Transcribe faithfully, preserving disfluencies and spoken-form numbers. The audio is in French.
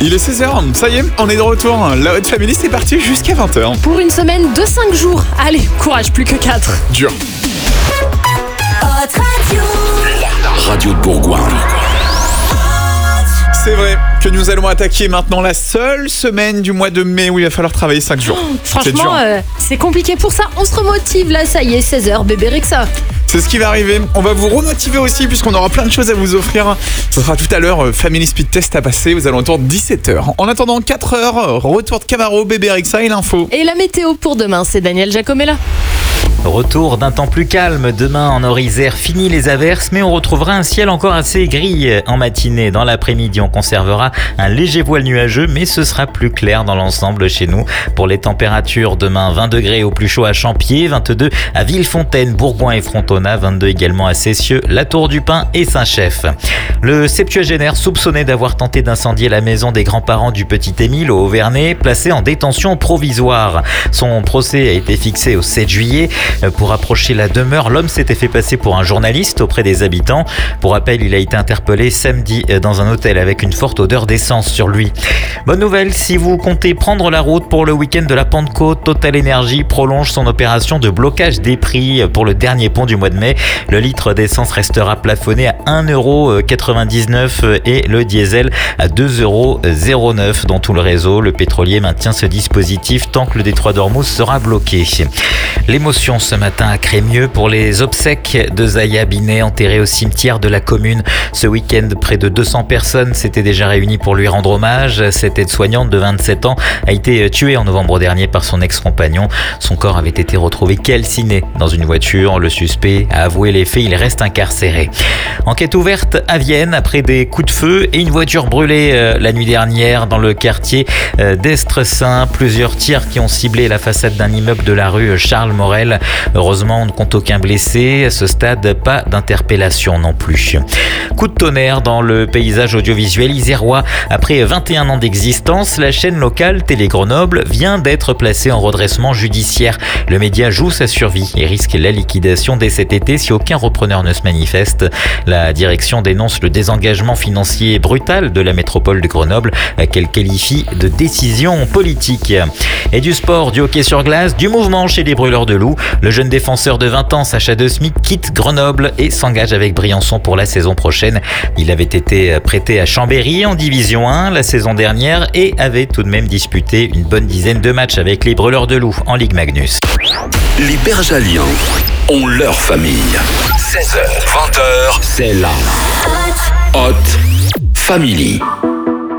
Il est seize heures, ça y est, on est de retour. La Haute Family, c'est parti jusqu'à vingt heures. Pour une semaine de cinq jours. Allez, courage, plus que quatre. Dur. La radio de Bourgoin. C'est vrai que nous allons attaquer maintenant la seule semaine du mois de mai où il va falloir travailler cinq jours. Oh, c'est dur. franchement, euh, c'est compliqué pour ça. On se remotive là, ça y est, seize heures, bébé Rexa. C'est ce qui va arriver. On va vous remotiver aussi puisqu'on aura plein de choses à vous offrir. Ce sera tout à l'heure euh, Family Speed Test à passer aux alentours de dix-sept heures. En attendant quatre heures, retour de Camaro, bébé Rexa et l'info. Et la météo pour demain, c'est Daniel Giacomella. Retour d'un temps plus calme demain en Nord-Isère, fini les averses, mais on retrouvera un ciel encore assez gris en matinée. Dans l'après-midi, on conservera un léger voile nuageux, mais ce sera plus clair dans l'ensemble chez nous. Pour les températures, demain, vingt degrés au plus chaud à Champier, vingt-deux à Villefontaine, Bourgoin et Frontona, vingt-deux également à Cessieux, La Tour du Pin et Saint-Chef. Le septuagénaire soupçonné d'avoir tenté d'incendier la maison des grands-parents du petit Émile au Haut-Vernay, placé en détention provisoire. Son procès a été fixé au sept juillet. Pour approcher la demeure, l'homme s'était fait passer pour un journaliste auprès des habitants. Pour rappel, il a été interpellé samedi dans un hôtel avec une forte odeur d'essence sur lui. Bonne nouvelle, si vous comptez prendre la route pour le week-end de la Pentecôte, Total Energy prolonge son opération de blocage des prix pour le dernier pont du mois de mai. Le litre d'essence restera plafonné à un euro quatre-vingt-dix-neuf et le diesel à deux euros zéro neuf dans tout le réseau. Le pétrolier maintient ce dispositif tant que le détroit d'Ormuz sera bloqué. L'émotion ce matin à Crémieux pour les obsèques de Zaya Binet, enterrée au cimetière de la commune. Ce week-end, près de deux cents personnes s'étaient déjà réunies pour lui rendre hommage. Cette aide-soignante de vingt-sept ans a été tuée en novembre dernier par son ex-compagnon. Son corps avait été retrouvé calciné dans une voiture. Le suspect a avoué les faits, il reste incarcéré. Enquête ouverte à Vienne après des coups de feu et une voiture brûlée euh, la nuit dernière dans le quartier euh, d'Estresin. Plusieurs tirs qui ont ciblé la façade d'un immeuble de la rue Charles Morel. Heureusement, on ne compte aucun blessé. À ce stade, pas d'interpellation non plus. Coup de tonnerre dans le paysage audiovisuel isérois. Après vingt et un ans d'existence, la chaîne locale Télé Grenoble vient d'être placée en redressement judiciaire. Le média joue sa survie et risque la liquidation dès cet été si aucun repreneur ne se manifeste. La direction dénonce le désengagement financier brutal de la métropole de Grenoble, qu'elle qualifie de décision politique. Et du sport, du hockey sur glace, du mouvement chez les Brûleurs de Loup. Le jeune défenseur de vingt ans, Sacha De Smith, quitte Grenoble et s'engage avec Briançon pour la saison prochaine. Il avait été prêté à Chambéry en Division un la saison dernière et avait tout de même disputé une bonne dizaine de matchs avec les Brûleurs de Loup en Ligue Magnus. Les Bergaliens ont leur famille. seize heures, vingt heures, c'est la Haute Family.